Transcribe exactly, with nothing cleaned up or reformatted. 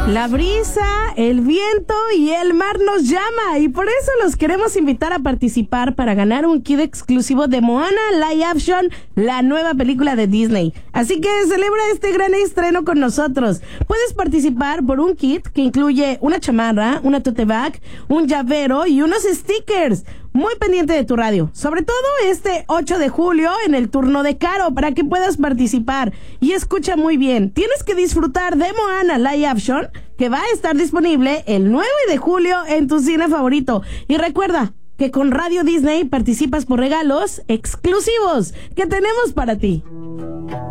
La brisa, el viento y el mar nos llama, y por eso los queremos invitar a participar para ganar un kit exclusivo de Moana Live Action, la nueva película de Disney. Así que celebra este gran estreno con nosotros. Puedes participar por un kit que incluye una chamarra, una tote bag, un llavero y unos stickers. Muy pendiente de tu radio, sobre todo este ocho de julio en el turno de Caro, para que puedas participar. Y escucha muy bien, tienes que disfrutar de Moana Live Action, que va a estar disponible el nueve de julio en tu cine favorito. Y recuerda que con Radio Disney participas por regalos exclusivos que tenemos para ti.